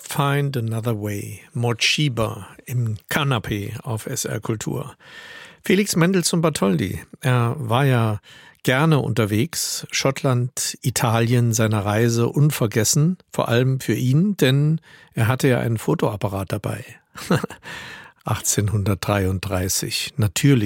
Find Another Way. Mort Schieber im Kanapé auf SR Kultur. Felix Mendelssohn Bartholdy, er war ja gerne unterwegs. Schottland, Italien, seine Reise unvergessen, vor allem für ihn, denn er hatte ja einen Fotoapparat dabei. 1833, natürlich.